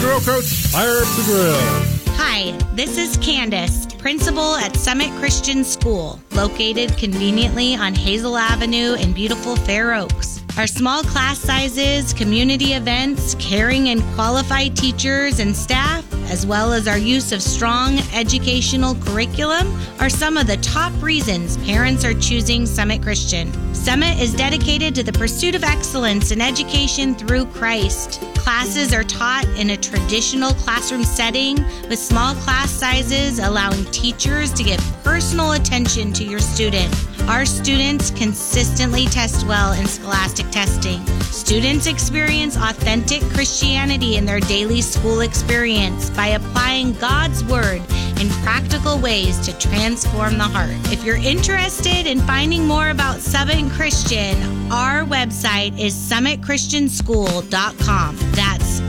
Grill Coach, fire up the grill. Hi, this is Candace, principal at Summit Christian School, located conveniently on Hazel Avenue in beautiful Fair Oaks. Our small class sizes, community events, caring and qualified teachers and staff, as well as our use of strong educational curriculum, are some of the top reasons parents are choosing Summit Christian. Summit is dedicated to the pursuit of excellence in education through Christ. Classes are taught in a traditional classroom setting with small class sizes, allowing teachers to give personal attention to your student. Our students consistently test well in scholastic testing. Students experience authentic Christianity in their daily school experience by applying God's Word in practical ways to transform the heart. If you're interested in finding more about Summit Christian, our website is summitchristianschool.com. That's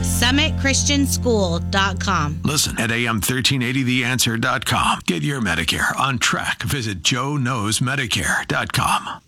summitchristianschool.com. Listen at am1380theanswer.com. Get your Medicare on track. Visit joeknowsmedicare.com.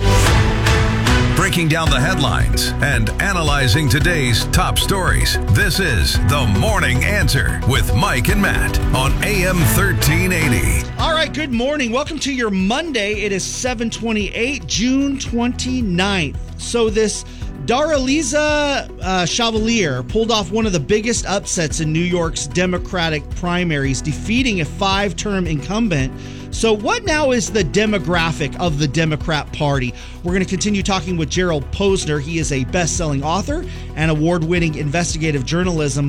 Breaking down the headlines and analyzing today's top stories. This is The Morning Answer with Mike and Matt on AM 1380. All right, good morning. Welcome to your Monday. It is 7/28, June 29th. So this Daraliza Chevalier pulled off one of the biggest upsets in New York's Democratic primaries, defeating a 5-term incumbent. So what now is the demographic of the Democrat Party? We're going to continue talking with Gerald Posner. He is a best-selling author and award-winning investigative journalist.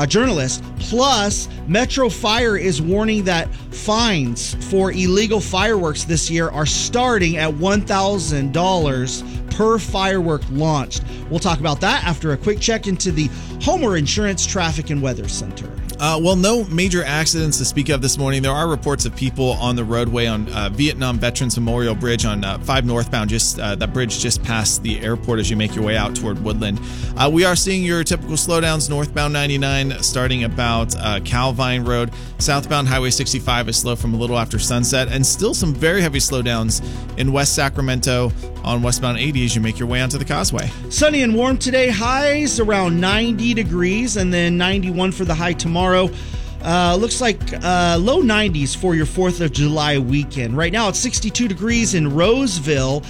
Plus, Metro Fire is warning that fines for illegal fireworks this year are starting at $1,000 per firework launched. We'll talk about that after a quick check into the Homer Insurance Traffic and Weather Center. Well, no major accidents to speak of this morning. There are reports of people on the roadway on Vietnam Veterans Memorial Bridge on 5 northbound. That bridge just past the airport as you make your way out toward Woodland. We are seeing your typical slowdowns northbound 99 starting about Calvine Road. Southbound Highway 65 is slow from a little after sunset, and still some very heavy slowdowns in West Sacramento on westbound 80 as you make your way onto the causeway. Sunny and warm today. Highs around 90 degrees and then 91 for the high tomorrow. Looks like low 90s for your 4th of July weekend. Right now it's 62 degrees in Roseville.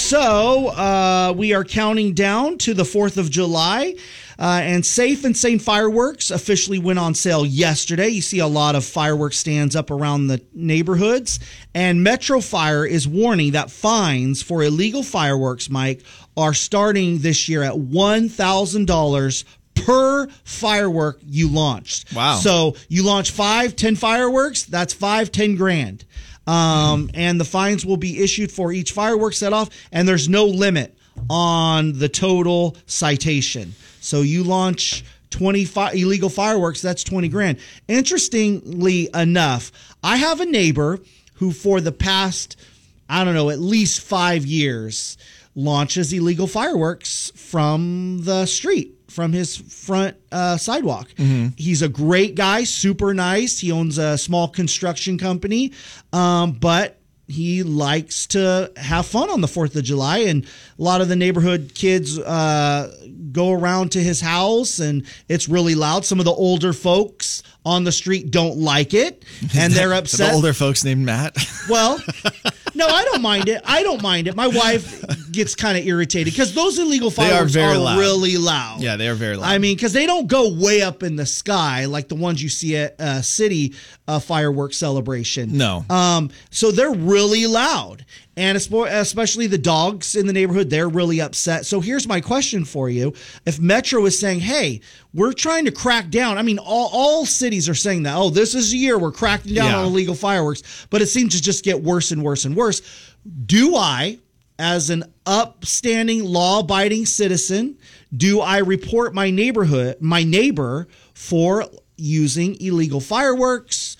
So we are counting down to the 4th of July. And Safe and Sane Fireworks officially went on sale yesterday. You see a lot of fireworks stands up around the neighborhoods. And Metro Fire is warning that fines for illegal fireworks, Mike, are starting this year at $1,000 per firework you launched. Wow. So you launch 5-10 fireworks, that's $10,000. And the fines will be issued for each firework set off, and there's no limit on the total citation. So you launch 25 illegal fireworks, that's $20,000. Interestingly enough, I have a neighbor who for the past, at least 5 years, launches illegal fireworks from the street, from his front sidewalk. Mm-hmm. He's a great guy, super nice. He owns a small construction company, but he likes to have fun on the 4th of July, and a lot of the neighborhood kids go around to his house, and it's really loud. Some of the older folks on the street don't like it, and they're upset. The older folks named Matt? Well, no, I don't mind it. My wife gets kind of irritated because those illegal fireworks are really loud. Yeah, they are very loud. I mean, because they don't go way up in the sky like the ones you see at city fireworks celebration. No. So they're really loud. And especially the dogs in the neighborhood, they're really upset. So here's my question for you. If Metro is saying, hey, we're trying to crack down. I mean, all cities are saying that. Oh, this is a year we're cracking down on illegal fireworks. But it seems to just get worse and worse and worse. Do I, as an upstanding, law-abiding citizen, do I report my neighbor for using illegal fireworks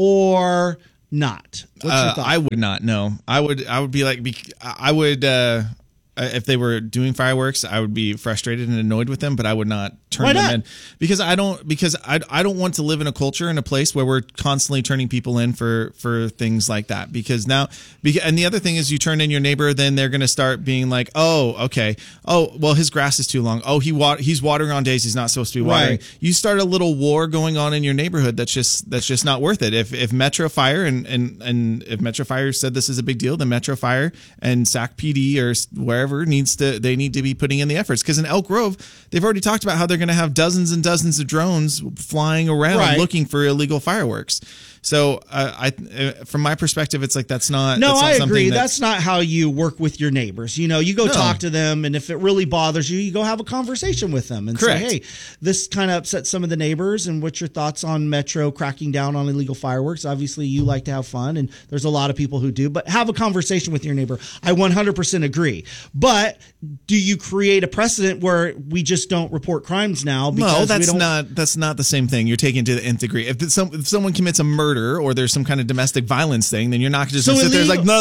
or not? What's your thought? I would not. No, I would be like, if they were doing fireworks, I would be frustrated and annoyed with them, but I would not turn them in, because I don't want to live in a culture in a place where we're constantly turning people in for things like that. Because and the other thing is, you turn in your neighbor, then they're going to start being like, oh, okay, oh, well, his grass is too long. Oh, he's watering on days he's not supposed to be watering. Right. You start a little war going on in your neighborhood that's just not worth it. If Metro Fire and if Metro Fire said this is a big deal, then Metro Fire and SAC PD or wherever need to be putting in the efforts. Because in Elk Grove, they've already talked about how they're going to have dozens and dozens of drones flying around looking for illegal fireworks. So from my perspective, it's like that's not. No, I agree. That's not how you work with your neighbors. You go talk to them, and if it really bothers you, you go have a conversation with them and say, "Hey, this kind of upsets some of the neighbors, and what's your thoughts on Metro cracking down on illegal fireworks? Obviously, you like to have fun, and there's a lot of people who do. But have a conversation with your neighbor." I 100% agree. But do you create a precedent where we just don't report crimes now? No, that's not the same thing. You're taking it to the nth degree. If someone commits a murder or there's some kind of domestic violence thing, then you're not just going to sit there like,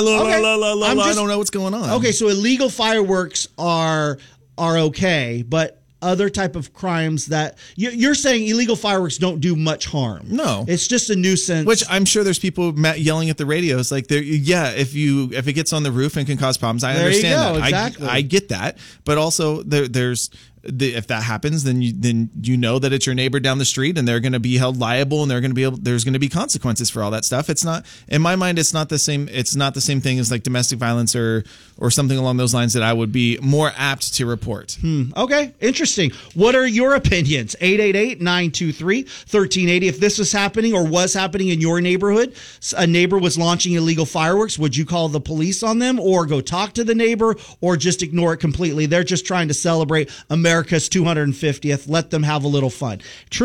I don't know what's going on. Okay, so illegal fireworks are okay, but other type of crimes that you're saying illegal fireworks don't do much harm. No, it's just a nuisance. Which I'm sure there's people yelling at the radios like, if it gets on the roof and can cause problems, I understand that. Exactly. I get that, but also there's. If that happens, then you know that it's your neighbor down the street, and they're going to be held liable, and there's going to be consequences for all that stuff. It's not, in my mind, it's not the same. It's not the same thing as like domestic violence or something along those lines that I would be more apt to report. Okay, interesting. What are your opinions? 888-923-1380. If this was happening or was happening in your neighborhood, a neighbor was launching illegal fireworks, would you call the police on them, or go talk to the neighbor, or just ignore it completely? They're just trying to celebrate America's 250th. Let them have a little fun.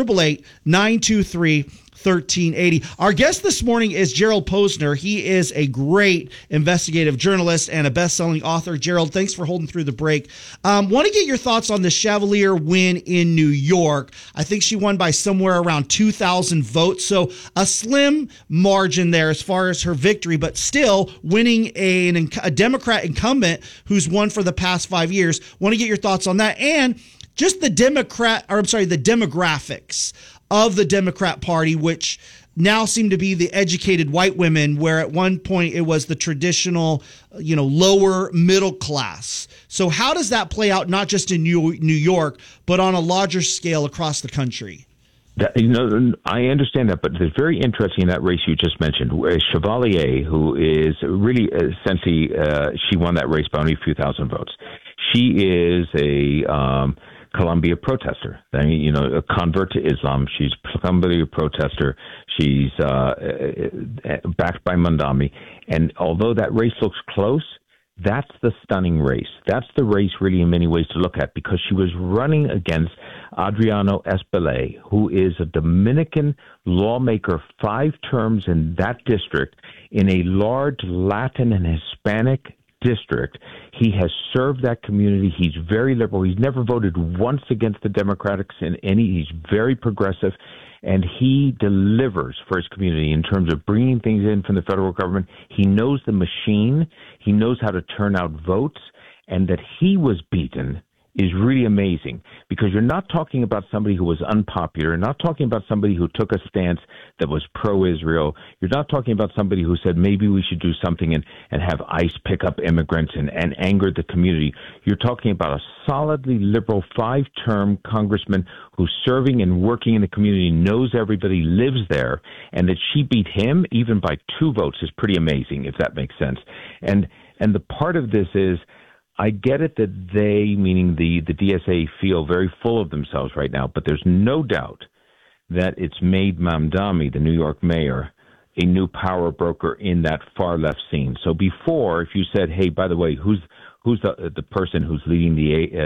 888-923-1380. Our guest this morning is Gerald Posner. He is a great investigative journalist and a best-selling author. Gerald, thanks for holding through the break. Want to get your thoughts on the Chevalier win in New York. I think she won by somewhere around 2,000 votes, so a slim margin there as far as her victory, but still winning a Democrat incumbent who's won for the past 5 years. Want to get your thoughts on that, and just the demographics of the Democrat Party, which now seem to be the educated white women, where at one point it was the traditional, lower middle class. So how does that play out, not just in New York, but on a larger scale across the country? I understand that, but it's very interesting in that race you just mentioned. Chevalier, who is really essentially, she won that race by only a few thousand votes. She is a Columbia protester. A convert to Islam. She's a Columbia protester. She's backed by Mamdani. And although that race looks close, that's the stunning race. That's the race really in many ways to look at, because she was running against Adriano Espelay, who is a Dominican lawmaker, 5 terms in that district, in a large Latin and Hispanic district. He has served that community. He's very liberal. He's never voted once against the Democrats in any. He's very progressive, and he delivers for his community in terms of bringing things in from the federal government. He knows the machine. He knows how to turn out votes, and that he was beaten is really amazing, because you're not talking about somebody who was unpopular. You're not talking about somebody who took a stance that was pro-Israel. You're not talking about somebody who said maybe we should do something and have ICE pick up immigrants and anger the community. You're talking about a solidly liberal 5-term congressman who's serving and working in the community, knows everybody, lives there, and that she beat him even by 2 votes is pretty amazing, if that makes sense. And the part of this is, I get it that they, meaning the DSA, feel very full of themselves right now, but there's no doubt that it's made Mamdani, the New York mayor, a new power broker in that far left scene. So before, if you said, hey, by the way, who's the person who's leading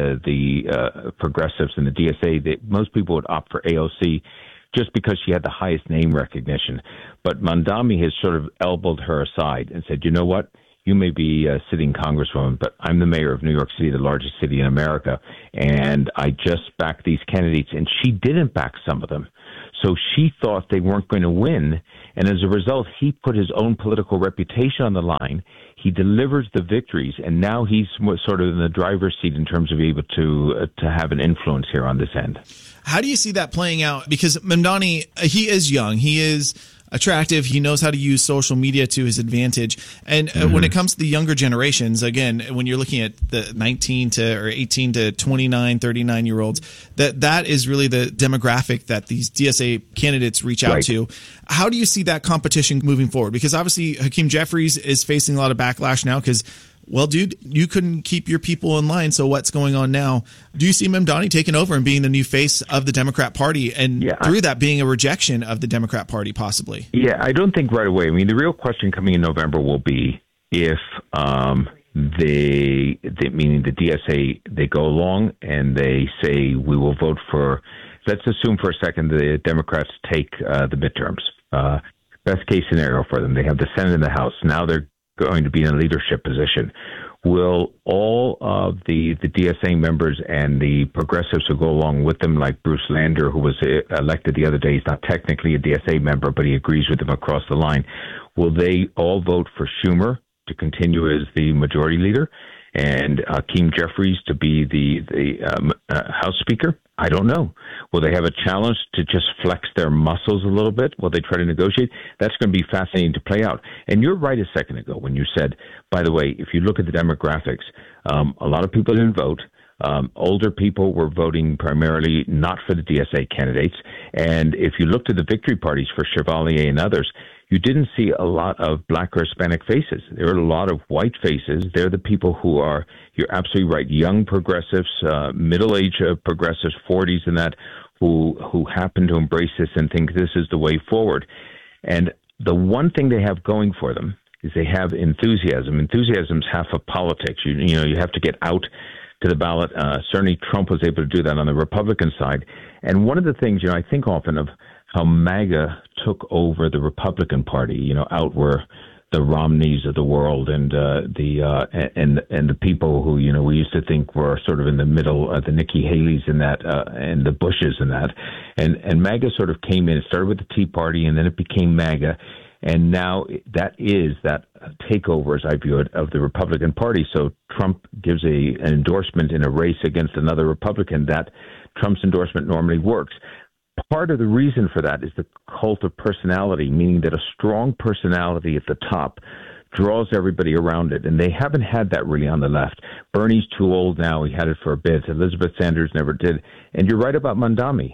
the progressives in the DSA, most people would opt for AOC just because she had the highest name recognition. But Mamdani has sort of elbowed her aside and said, you know what? You may be a sitting congresswoman, but I'm the mayor of New York City, the largest city in America, and I just backed these candidates, and she didn't back some of them. So she thought they weren't going to win. And as a result, he put his own political reputation on the line. He delivers the victories, and now he's sort of in the driver's seat in terms of being able to have an influence here on this end. How do you see that playing out? Because Mamdani, he is young. He is attractive. He knows how to use social media to his advantage. And when it comes to the younger generations, again, when you're looking at the 18 to 29, 39-year-olds, that is really the demographic that these DSA candidates reach out to. How do you see that competition moving forward? Because obviously Hakeem Jeffries is facing a lot of backlash now because, well, dude, you couldn't keep your people in line, so what's going on now? Do you see Mamdani taking over and being the new face of the Democrat Party, and through that being a rejection of the Democrat Party, possibly? Yeah, I don't think right away. I mean, the real question coming in November will be if meaning the DSA, they go along and they say, we will vote for, let's assume for a second the Democrats take the midterms. Best case scenario for them, they have the Senate and the House. Now they're going to be in a leadership position. Will all of the DSA members and the progressives who go along with them, like Bruce Lander, who was elected the other day, he's not technically a DSA member, but he agrees with them across the line, will they all vote for Schumer to continue as the majority leader and Hakeem Jeffries to be the House Speaker? I don't know. Will they have a challenge to just flex their muscles a little bit? Will they try to negotiate? That's going to be fascinating to play out. And you're right a second ago when you said, by the way, if you look at the demographics, a lot of people didn't vote. Older people were voting primarily not for the DSA candidates. And if you looked at the victory parties for Chevalier and others, you didn't see a lot of black or Hispanic faces. There were a lot of white faces. They're the people who are, you're absolutely right, young progressives, middle-aged progressives, 40s and that, who happen to embrace this and think this is the way forward. And the one thing they have going for them is they have enthusiasm. Enthusiasm's half of politics. You have to get out to the ballot. Certainly Trump was able to do that on the Republican side. And one of the things, I think often of how MAGA took over the Republican Party, out were the Romneys of the world and the people who, we used to think were sort of in the middle, the Nikki Haley's and that, and the Bushes and that. And MAGA sort of came in. It started with the Tea Party and then it became MAGA. And now that takeover, as I view it, of the Republican Party. So Trump gives an endorsement in a race against another Republican. That Trump's endorsement normally works. Part of the reason for that is the cult of personality, meaning that a strong personality at the top draws everybody around it. And they haven't had that really on the left. Bernie's too old now. He had it for a bit. Elizabeth Sanders never did. And you're right about Mamdani.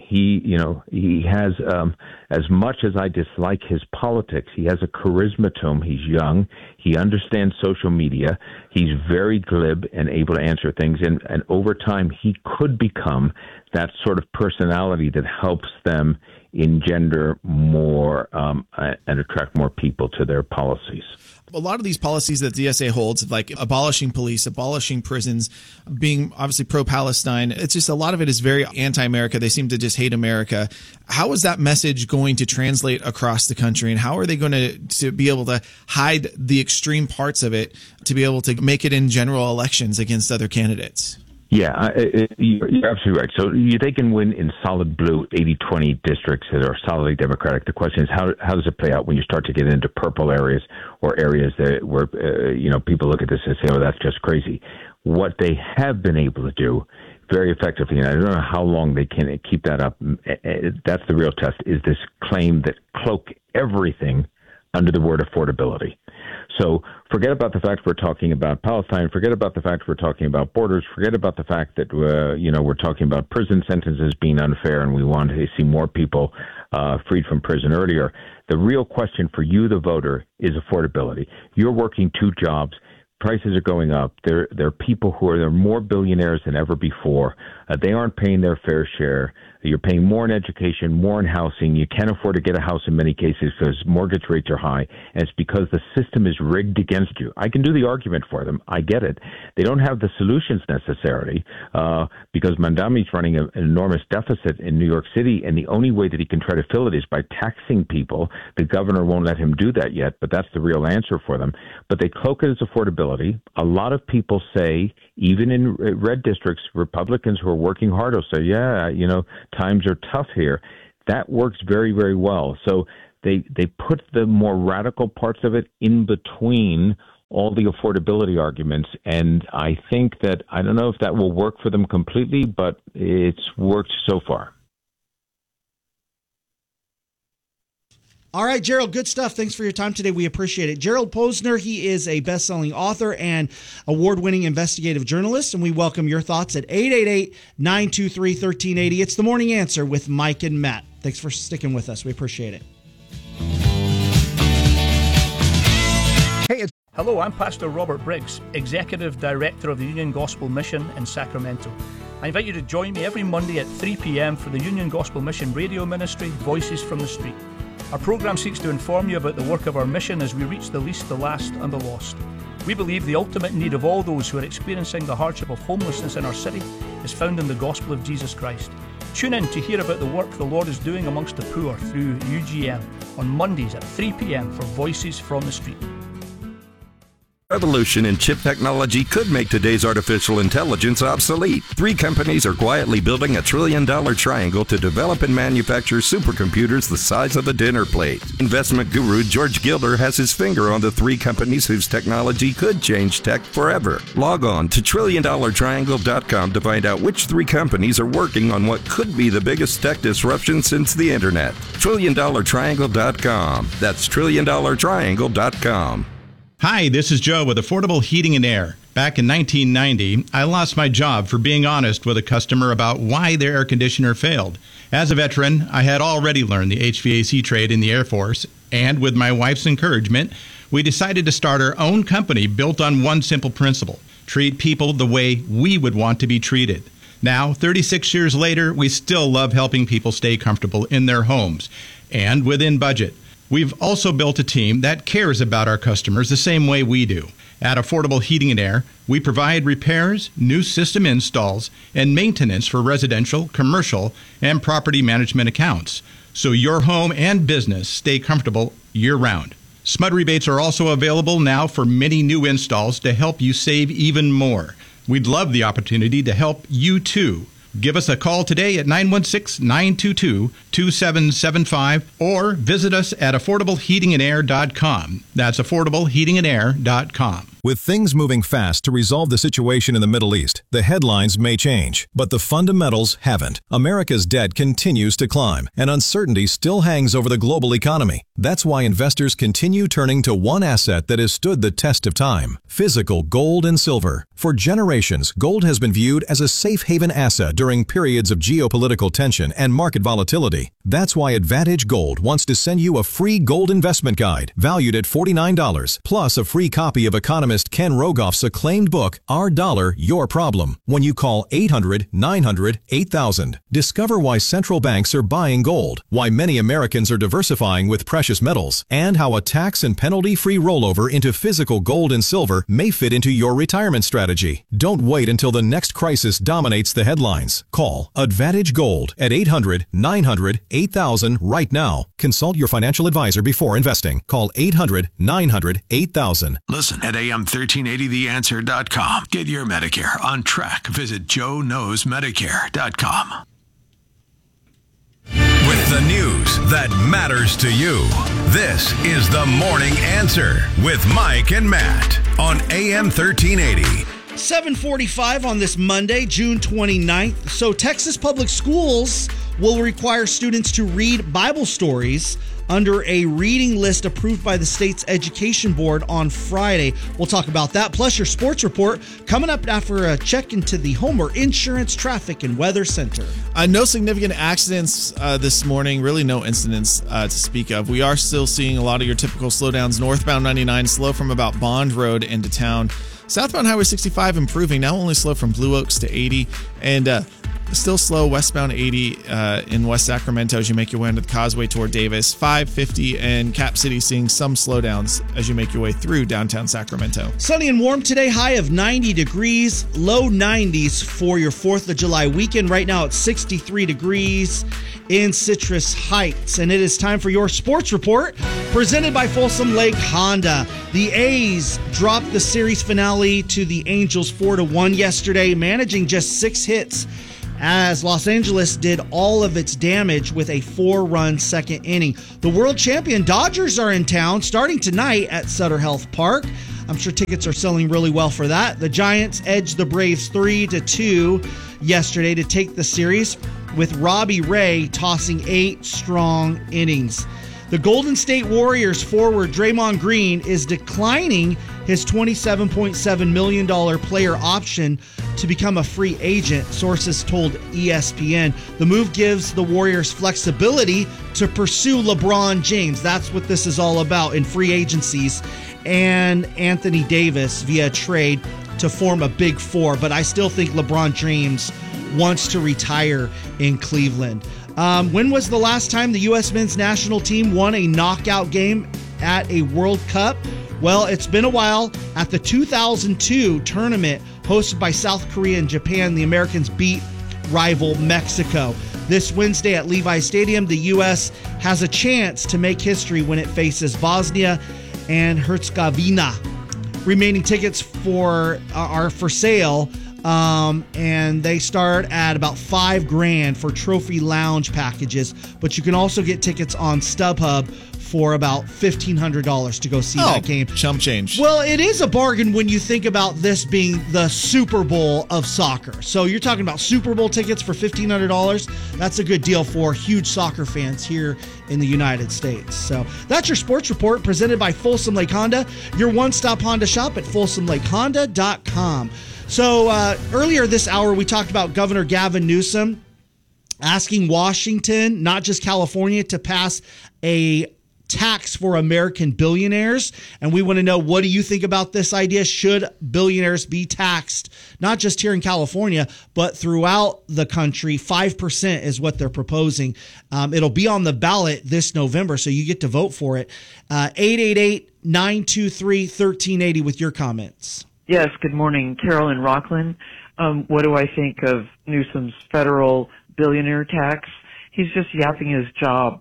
He has, as much as I dislike his politics, he has a charisma to him. He's young. He understands social media. He's very glib and able to answer things. And over time, he could become that sort of personality that helps them engender more and attract more people to their policies. A lot of these policies that DSA holds, like abolishing police, abolishing prisons, being obviously pro-Palestine, it's just a lot of it is very anti-America. They seem to just hate America. How is that message going to translate across the country, and how are they going to be able to hide the extreme parts of it to be able to make it in general elections against other candidates? Yeah, you're absolutely right. So they can win in solid blue 80-20 districts that are solidly Democratic. The question is, how does it play out when you start to get into purple areas or areas where people look at this and say, oh, that's just crazy. What they have been able to do very effectively, and I don't know how long they can keep that up, that's the real test, is this claim that cloak everything under the word affordability. So forget about the fact we're talking about Palestine. Forget about the fact we're talking about borders. Forget about the fact that, we're talking about prison sentences being unfair and we want to see more people freed from prison earlier. The real question for you, the voter, is affordability. You're working two jobs. Prices are going up. There are people who are more billionaires than ever before. They aren't paying their fair share. You're paying more in education, more in housing. You can't afford to get a house in many cases because mortgage rates are high, and it's because the system is rigged against you. I can do the argument for them. I get it. They don't have the solutions necessarily because Mamdani's running an enormous deficit in New York City, and the only way that he can try to fill it is by taxing people. The governor won't let him do that yet, but that's the real answer for them. But they cloak it as affordability. A lot of people say, even in red districts, Republicans who are working hard will say, times are tough here. that works very, very well. So they put the more radical parts of it in between all the affordability arguments. And I think that, I don't know if that will work for them completely, but it's worked so far. All right, Gerald, good stuff. Thanks for your time today. We appreciate it. Gerald Posner, he is a best-selling author and award-winning investigative journalist, and we welcome your thoughts at 888-923-1380. It's The Morning Answer with Mike and Matt. Thanks for sticking with us. We appreciate it. Hello, I'm Pastor Robert Briggs, Executive Director of the Union Gospel Mission in Sacramento. I invite you to join me every Monday at 3 p.m. for the Union Gospel Mission radio ministry, Voices from the Street. Our program seeks to inform you about the work of our mission as we reach the least, the last, and the lost. We believe the ultimate need of all those who are experiencing the hardship of homelessness in our city is found in the gospel of Jesus Christ. Tune in to hear about the work the Lord is doing amongst the poor through UGM on Mondays at 3 p.m. for Voices from the Street. Revolution in chip technology could make today's artificial intelligence obsolete. 3 companies are quietly building a $1 trillion triangle to develop and manufacture supercomputers the size of a dinner plate. Investment guru George Gilder has his finger on the 3 companies whose technology could change tech forever. Log on to TrillionDollarTriangle.com to find out which 3 companies are working on what could be the biggest tech disruption since the internet. TrillionDollarTriangle.com. That's TrillionDollarTriangle.com. Hi, this is Joe with Affordable Heating and Air. Back in 1990, I lost my job for being honest with a customer about why their air conditioner failed. As a veteran, I had already learned the HVAC trade in the Air Force, and with my wife's encouragement, we decided to start our own company built on one simple principle: treat people the way we would want to be treated. Now, 36 years later, we still love helping people stay comfortable in their homes and within budget. We've also built a team that cares about our customers the same way we do. At Affordable Heating and Air, we provide repairs, new system installs, and maintenance for residential, commercial, and property management accounts, so your home and business stay comfortable year-round. SMUD rebates are also available now for many new installs to help you save even more. We'd love the opportunity to help you too. Give us a call today at 916-922-2775 or visit us at AffordableHeatingandAir.com. That's AffordableHeatingandAir.com. With things moving fast to resolve the situation in the Middle East, the headlines may change, but the fundamentals haven't. America's debt continues to climb, and uncertainty still hangs over the global economy. That's why investors continue turning to one asset that has stood the test of time: physical gold and silver. For generations, gold has been viewed as a safe haven asset during periods of geopolitical tension and market volatility. That's why Advantage Gold wants to send you a free gold investment guide valued at $49, plus a free copy of economist Ken Rogoff's acclaimed book, Our Dollar, Your Problem, when you call 800-900-8000. Discover why central banks are buying gold, why many Americans are diversifying with precious metals, and how a tax and penalty-free rollover into physical gold and silver may fit into your retirement strategy. Don't wait until the next crisis dominates the headlines. Call Advantage Gold at 800-900-8000 right now. Consult your financial advisor before investing. Call 800-900-8000. Listen at am1380theanswer.com. Get your Medicare on track. Visit joeknowsmedicare.com. With the news that matters to you, this is The Morning Answer with Mike and Matt on AM 1380. 7:45 on this Monday, June 29th. So Texas Public Schools will require students to read Bible stories under a reading list approved by the state's education board on Friday. We'll talk about that, plus your sports report coming up after a check into the Homer Insurance, Traffic, and Weather Center. No significant accidents this morning, really no incidents to speak of. We are still seeing a lot of your typical slowdowns. Northbound 99 slow from about Bond Road into town. Southbound Highway 65 improving, now only slow from Blue Oaks to 80, and still slow westbound 80 in West Sacramento as you make your way under the Causeway toward Davis. 550 and Cap City seeing some slowdowns as you make your way through downtown Sacramento. Sunny and warm today, high of 90 degrees, low 90s for your 4th of July weekend. Right now it's 63 degrees in Citrus Heights. And it is time for your sports report presented by Folsom Lake Honda. The A's dropped the series finale to the Angels 4-1 yesterday, managing just 6 hits as Los Angeles did all of its damage with a 4-run second inning. The world champion Dodgers are in town starting tonight at Sutter Health Park. I'm sure tickets are selling really well for that. The Giants edged the Braves 3-2 yesterday to take the series, with Robbie Ray tossing 8 strong innings. The Golden State Warriors forward Draymond Green is declining his $27.7 million player option to become a free agent, sources told ESPN. The move gives the Warriors flexibility to pursue LeBron James. That's what this is all about in free agencies, and Anthony Davis via trade to form a big four. But I still think LeBron James wants to retire in Cleveland. When was the last time the U.S. men's national team won a knockout game at a World Cup? Well, it's been a while. At the 2002 tournament hosted by South Korea and Japan, the Americans beat rival Mexico. This Wednesday at Levi Stadium, the U.S. has a chance to make history when it faces Bosnia and Herzegovina. Remaining tickets are for sale. And they start at about $5,000 for trophy lounge packages, but you can also get tickets on StubHub for about $1,500 to go see that game. Chump change. Well, it is a bargain when you think about this being the Super Bowl of soccer. So you're talking about Super Bowl tickets for $1,500. That's a good deal for huge soccer fans here in the United States. So that's your sports report presented by Folsom Lake Honda, your one-stop Honda shop at folsomlakehonda.com. So earlier this hour, we talked about Governor Gavin Newsom asking Washington, not just California, to pass a tax for American billionaires. And we want to know, what do you think about this idea? Should billionaires be taxed, not just here in California, but throughout the country? 5% is what they're proposing. It'll be on the ballot this November, so you get to vote for it. 888-923-1380 with your comments. Yes, good morning. Carol in Rockland. What do I think of Newsom's federal billionaire tax? He's just yapping his jaws,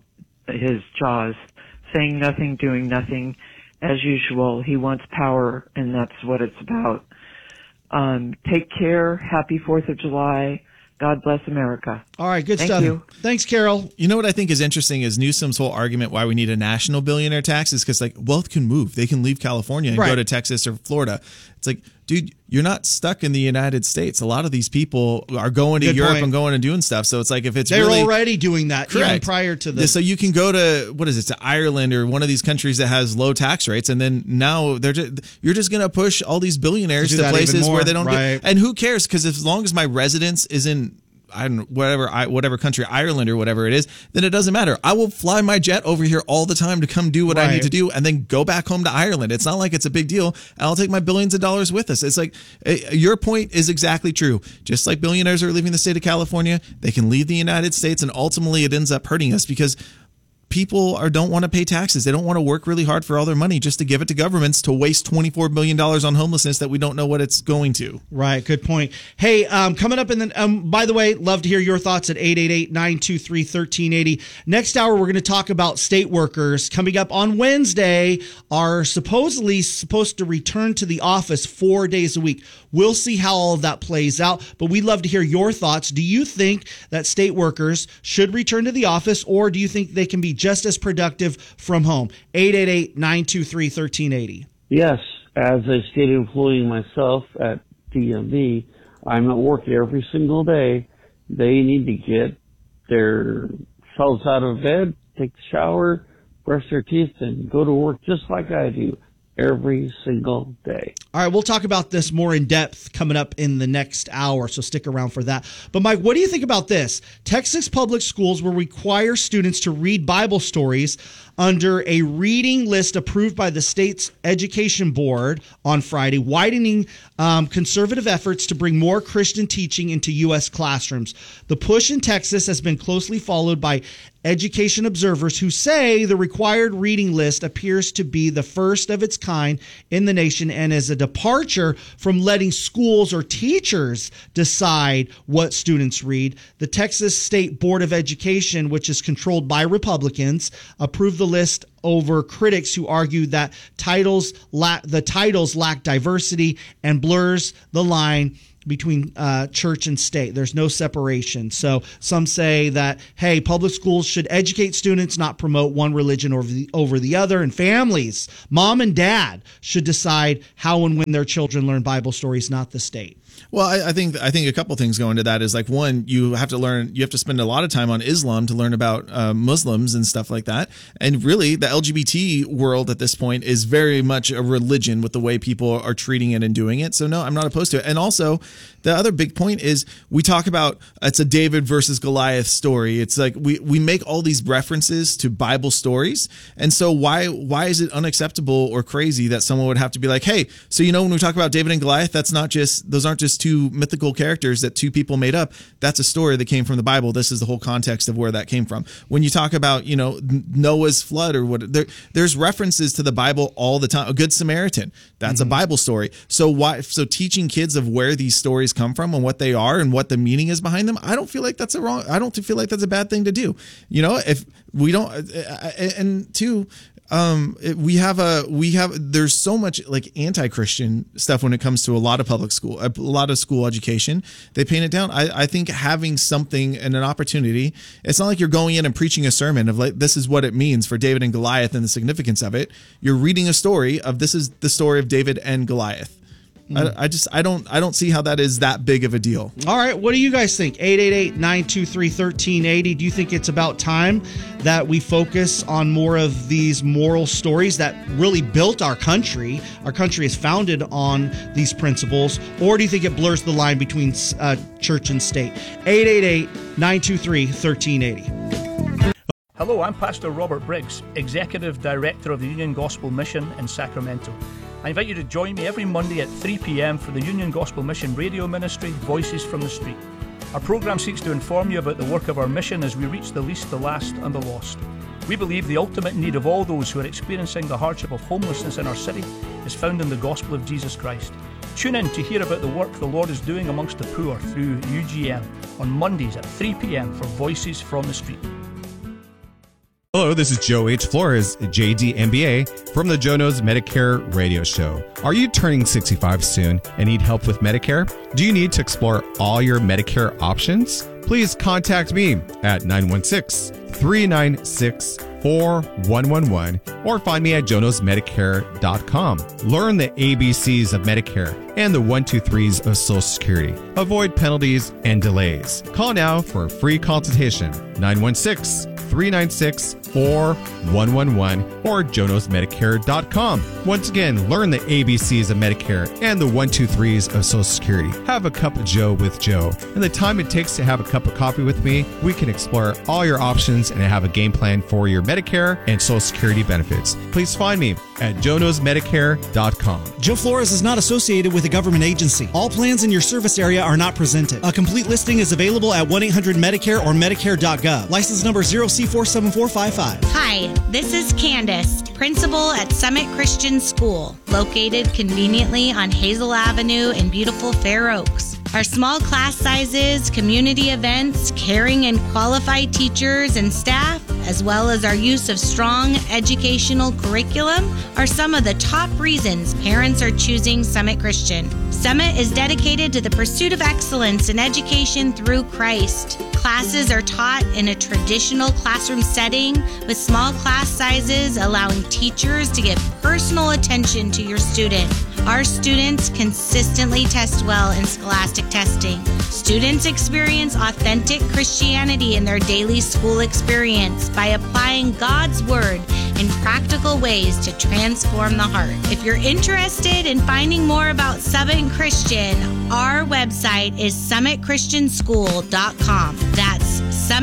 saying nothing, doing nothing. As usual, he wants power, and that's what it's about. Take care. Happy 4th of July. God bless America. All right, good Thank stuff. you. Thanks, Carol. You know what I think is interesting is Newsom's whole argument why we need a national billionaire tax is because, like, wealth can move. They can leave California and go to Texas or Florida. It's like, dude, you're not stuck in the United States. A lot of these people are going to Europe and going and doing stuff. So it's like, if it's they're already doing that even correct. prior to this. So you can go to, to Ireland or one of these countries that has low tax rates, and then now you're just going to push all these billionaires to places where they don't get. And who cares? Because as long as my residence is in, I don't know, whatever country, Ireland or whatever it is, then it doesn't matter. I will fly my jet over here all the time to come do what I need to do and then go back home to Ireland. It's not like it's a big deal. And I'll take my billions of dollars with us. It's like, your point is exactly true. Just like billionaires are leaving the state of California, they can leave the United States, and ultimately it ends up hurting us because people don't want to pay taxes. They don't want to work really hard for all their money just to give it to governments to waste $24 billion on homelessness that we don't know what it's going to. Right. Good point. Hey, coming up in the, by the way, love to hear your thoughts at 888-923-1380. Next hour, we're going to talk about state workers coming up on Wednesday are supposedly supposed to return to the office 4 days a week. We'll see how all of that plays out, but we'd love to hear your thoughts. Do you think that state workers should return to the office, or do you think they can be just as productive from home? 888-923-1380. Yes, as a state employee myself at DMV, I'm at work every single day. They need to get themselves out of bed, take the shower, brush their teeth, and go to work just like I do every single day. All right, we'll talk about this more in depth coming up in the next hour, so stick around for that. But Mike, what do you think about this? Texas public schools will require students to read Bible stories under a reading list approved by the state's education board on Friday, widening conservative efforts to bring more Christian teaching into U.S. classrooms. The push in Texas has been closely followed by education observers who say the required reading list appears to be the first of its kind in the nation and is a departure from letting schools or teachers decide what students read. The Texas State Board of Education, which is controlled by Republicans, approved the list over critics who argue that the titles lack diversity and blurs the line between church and state. There's no separation. So some say that, hey, public schools should educate students, not promote one religion over the other. And families, mom and dad, should decide how and when their children learn Bible stories, not the state. Well, I think a couple things go into that is like, one, you have to spend a lot of time on Islam to learn about Muslims and stuff like that. And really, the LGBT world at this point is very much a religion with the way people are treating it and doing it. So no, I'm not opposed to it. And also, the other big point is we talk about it's a David versus Goliath story. It's like we make all these references to Bible stories. And so why is it unacceptable or crazy that someone would have to be like, hey, so when we talk about David and Goliath, those aren't just two mythical characters that two people made up. That's a story that came from the Bible. This is the whole context of where that came from. When you talk about, Noah's flood or what, there's references to the Bible all the time. A Good Samaritan, that's a Bible story. So teaching kids of where these stories come from and what they are and what the meaning is behind them, I don't feel like that's a bad thing to do. If we don't, and two, there's so much like anti-Christian stuff when it comes to a lot of school education. They paint it down. I think having something and an opportunity, it's not like you're going in and preaching a sermon of like, this is what it means for David and Goliath and the significance of it. You're reading a story of, this is the story of David and Goliath. I don't see how that is that big of a deal. All right, what do you guys think? 888-923-1380. Do you think it's about time that we focus on more of these moral stories that really built our country? Our country is founded on these principles. Or do you think it blurs the line between church and state? 888-923-1380. Hello, I'm Pastor Robert Briggs, Executive Director of the Union Gospel Mission in Sacramento. I invite you to join me every Monday at 3 p.m. for the Union Gospel Mission radio ministry, Voices from the Street. Our program seeks to inform you about the work of our mission as we reach the least, the last, and the lost. We believe the ultimate need of all those who are experiencing the hardship of homelessness in our city is found in the gospel of Jesus Christ. Tune in to hear about the work the Lord is doing amongst the poor through UGM on Mondays at 3 p.m. for Voices from the Street. Hello, this is Joe H. Flores, JD MBA, from the Joe Knows Medicare radio show. Are you turning 65 soon and need help with Medicare? Do you need to explore all your Medicare options? Please contact me at 916-396-4111 or find me at joeknowsmedicare.com. Learn the ABCs of Medicare and the 1-2-3s of Social Security. Avoid penalties and delays. Call now for a free consultation, 916-396-4111 or joeknowsmedicare.com. Once again, learn the ABCs of Medicare and the 1-2-3s of Social Security. Have a cup of Joe with Joe. In the time it takes to have a cup of coffee with me, we can explore all your options and have a game plan for your Medicare and Social Security benefits. Please find me at joeknowsmedicare.com. Joe Flores is not associated with a government agency. All plans in your service area are not presented. A complete listing is available at 1-800-MEDICARE or medicare.gov. License number 0C47455. Hi, this is Candace, principal at Summit Christian School, located conveniently on Hazel Avenue in beautiful Fair Oaks. Our small class sizes, community events, caring and qualified teachers and staff, as well as our use of strong educational curriculum, are some of the top reasons parents are choosing Summit Christian. Summit is dedicated to the pursuit of excellence in education through Christ. Classes are taught in a traditional classroom setting with small class sizes, allowing teachers to give personal attention to your student. Our students consistently test well in scholastic testing. Students experience authentic Christianity in their daily school experience by applying God's Word in practical ways to transform the heart. If you're interested in finding more about Summit Christian, our website is summitchristianschool.com. That's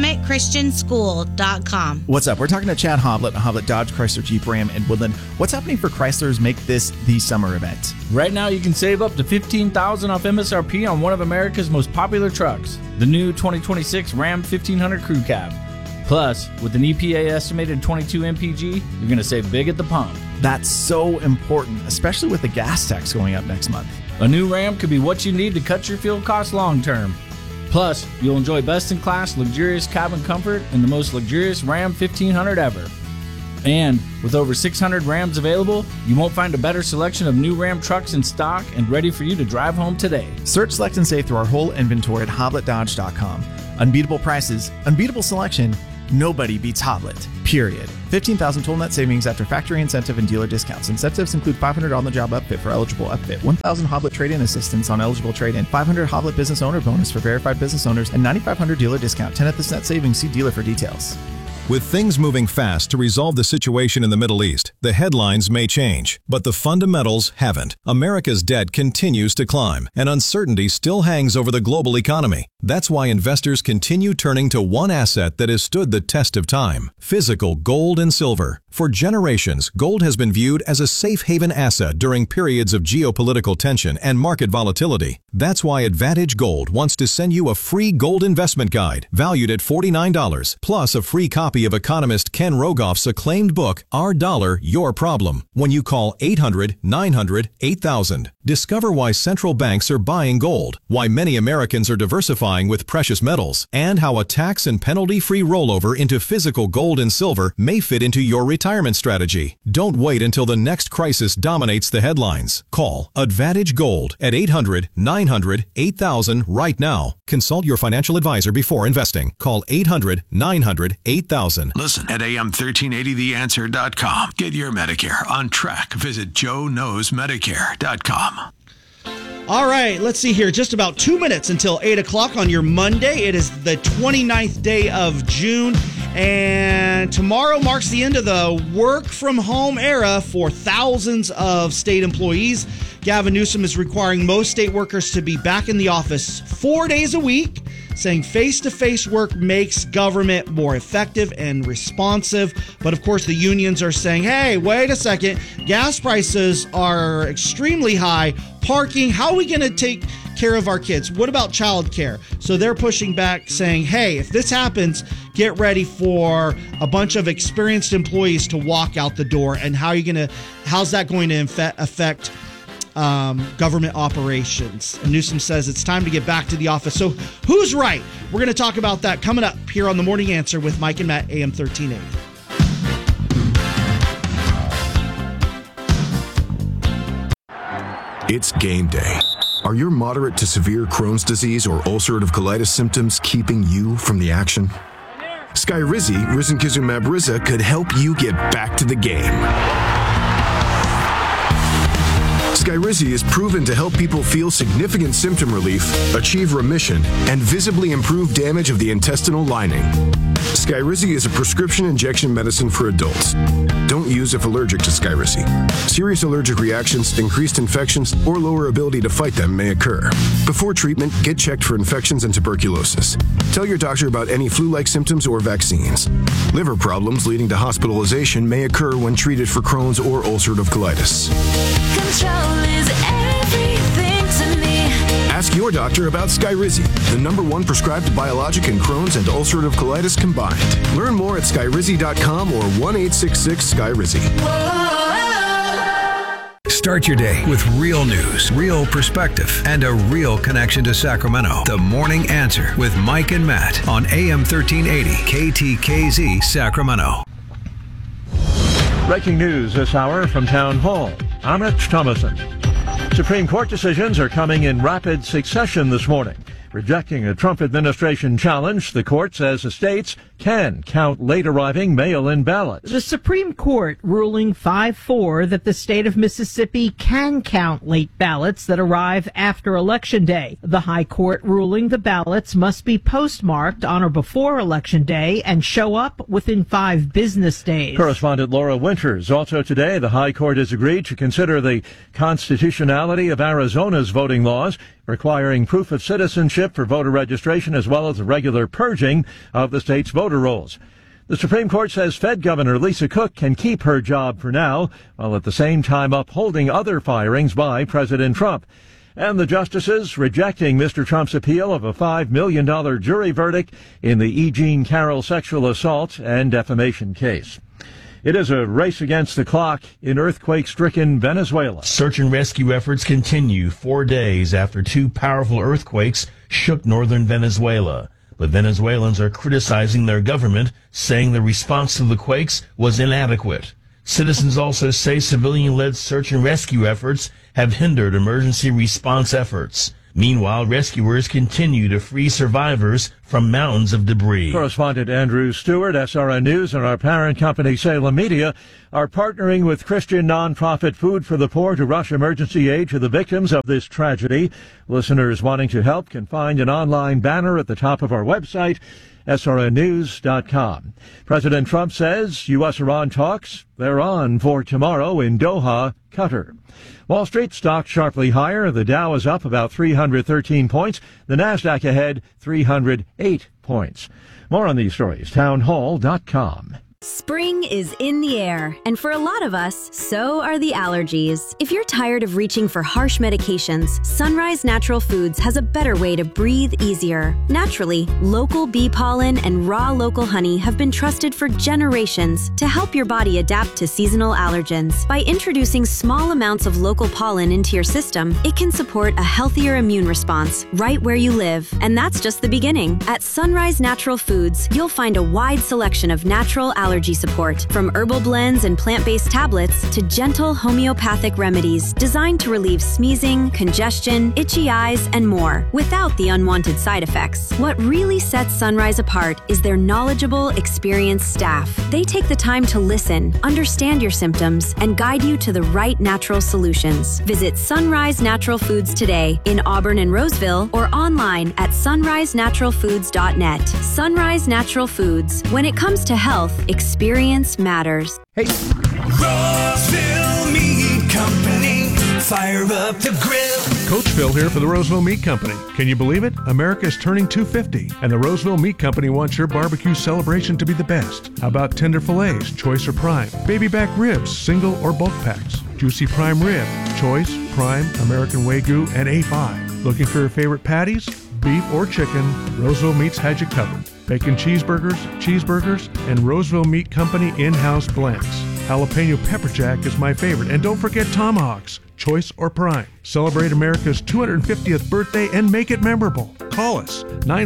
summitchristianschool.com. What's up? We're talking to Chad Hoblet, Hoblet Dodge Chrysler Jeep Ram in Woodland. What's happening for Chryslers Make This the Summer event? Right now, you can save up to $15,000 off MSRP on one of America's most popular trucks, the new 2026 Ram 1500 Crew Cab. Plus, with an EPA estimated 22 mpg, you're going to save big at the pump. That's so important, especially with the gas tax going up next month. A new Ram could be what you need to cut your fuel costs long term. Plus, you'll enjoy best-in-class luxurious cabin comfort in the most luxurious Ram 1500 ever. And with over 600 Rams available, you won't find a better selection of new Ram trucks in stock and ready for you to drive home today. Search, select, and save through our whole inventory at HoblettDodge.com. Unbeatable prices, unbeatable selection. Nobody beats Hoblet, period. 15,000 total net savings after factory incentive and dealer discounts. Incentives include $500 on-the-job upfit for eligible upfit, 1,000 Hoblet trade-in assistance on eligible trade-in, 500 Hoblet business owner bonus for verified business owners, and 9,500 dealer discount. 10th this net savings. See dealer for details. With things moving fast to resolve the situation in the Middle East, the headlines may change, but the fundamentals haven't. America's debt continues to climb, and uncertainty still hangs over the global economy. That's why investors continue turning to one asset that has stood the test of time: physical gold and silver. For generations, gold has been viewed as a safe haven asset during periods of geopolitical tension and market volatility. That's why Advantage Gold wants to send you a free gold investment guide valued at $49, plus a free copy of economist Ken Rogoff's acclaimed book, Our Dollar, Your Problem, when you call 800-900-8000. Discover why central banks are buying gold, why many Americans are diversifying with precious metals, and how a tax and penalty-free rollover into physical gold and silver may fit into your retirement strategy. Don't wait until the next crisis dominates the headlines. Call Advantage Gold at 800-900-8000 right now. Consult your financial advisor before investing. Call 800-900-8000. Listen at am1380theanswer.com. Get your Medicare on track. Visit JoeKnowsMedicare.com. All right, let's see here. Just about 2 minutes until 8 o'clock on your Monday. It is the 29th day of June, and tomorrow marks the end of the work-from-home era for thousands of state employees. Gavin Newsom is requiring most state workers to be back in the office 4 days a week, saying face-to-face work makes government more effective and responsive. But of course, the unions are saying, hey, wait a second, gas prices are extremely high, parking, how are we going to take care of our kids? What about childcare? So they're pushing back, saying, hey, if this happens, get ready for a bunch of experienced employees to walk out the door. And how's that going to affect government operations? And Newsom says it's time to get back to the office. So who's right? We're going to talk about that coming up here on The Morning Answer with Mike and Matt, AM 1380. It's game day. Are your moderate to severe Crohn's disease or ulcerative colitis symptoms keeping you from the action? Skyrizi, risankizumab Riza, could help you get back to the game. Skyrizi is proven to help people feel significant symptom relief, achieve remission, and visibly improve damage of the intestinal lining. Skyrizi is a prescription injection medicine for adults. Don't use if allergic to Skyrizi. Serious allergic reactions, increased infections, or lower ability to fight them may occur. Before treatment, get checked for infections and tuberculosis. Tell your doctor about any flu-like symptoms or vaccines. Liver problems leading to hospitalization may occur when treated for Crohn's or ulcerative colitis. Control is everything to me. Ask your doctor about Skyrizi, the #1 prescribed biologic in Crohn's and ulcerative colitis combined. Learn more at skyrizi.com or 1-866-SKYRIZI. Start your day with real news, real perspective, and a real connection to Sacramento. The Morning Answer with Mike and Matt on AM 1380 KTKZ Sacramento. Breaking news this hour from Town Hall. I'm Rich Thomason. Supreme Court decisions are coming in rapid succession this morning. Rejecting a Trump administration challenge, the court says the states can count late-arriving mail-in ballots. The Supreme Court ruling 5-4 that the state of Mississippi can count late ballots that arrive after Election Day. The High Court ruling the ballots must be postmarked on or before Election Day and show up within 5 business days. Correspondent Laura Winters. Also today, the High Court has agreed to consider the constitutionality of Arizona's voting laws, requiring proof of citizenship for voter registration as well as the regular purging of the state's voter rolls. The Supreme Court says Fed Governor Lisa Cook can keep her job for now, while at the same time upholding other firings by President Trump. And the justices rejecting Mr. Trump's appeal of a $5 million jury verdict in the E. Jean Carroll sexual assault and defamation case. It is a race against the clock in earthquake-stricken Venezuela. Search and rescue efforts continue 4 days after 2 powerful earthquakes shook northern Venezuela. but Venezuelans are criticizing their government, saying the response to the quakes was inadequate. Citizens also say civilian-led search and rescue efforts have hindered emergency response efforts. Meanwhile, rescuers continue to free survivors from mountains of debris. Correspondent Andrew Stewart, SRN News, and our parent company Salem Media are partnering with Christian nonprofit Food for the Poor to rush emergency aid to the victims of this tragedy. Listeners wanting to help can find an online banner at the top of our website, srnnews.com. President Trump says U.S.-Iran talks, they're on for tomorrow in Doha, Qatar. Wall Street stock sharply higher. The Dow is up about 313 points. The Nasdaq ahead 308 points. More on these stories, townhall.com. Spring is in the air, and for a lot of us, so are the allergies. If you're tired of reaching for harsh medications, Sunrise Natural Foods has a better way to breathe easier. Naturally, local bee pollen and raw local honey have been trusted for generations to help your body adapt to seasonal allergens. By introducing small amounts of local pollen into your system, it can support a healthier immune response right where you live. And that's just the beginning. At Sunrise Natural Foods, you'll find a wide selection of natural allergy support, from herbal blends and plant-based tablets to gentle homeopathic remedies designed to relieve sneezing, congestion, itchy eyes, and more without the unwanted side effects. What really sets Sunrise apart is their knowledgeable, experienced staff. They take the time to listen, understand your symptoms, and guide you to the right natural solutions. Visit Sunrise Natural Foods today in Auburn and Roseville, or online at sunrisenaturalfoods.net. Sunrise Natural Foods. When it comes to health, experience matters. Hey. Roseville Meat Company, fire up the grill. Coach Phil here for the Roseville Meat Company. Can you believe it? America is turning 250, and the Roseville Meat Company wants your barbecue celebration to be the best. How about tender fillets, choice or prime? Baby back ribs, single or bulk packs? Juicy prime rib, choice, prime, American Wagyu, and A5. Looking for your favorite patties? Beef or chicken, Roseville Meats has you covered. Bacon cheeseburgers, and Roseville Meat Company in-house blends. Jalapeno pepper jack is my favorite. And don't forget tomahawks, choice or prime. Celebrate America's 250th birthday and make it memorable. Call us,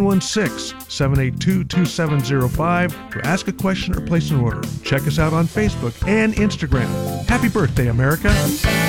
916-782-2705 to ask a question or place an order. Check us out on Facebook and Instagram. Happy birthday, America.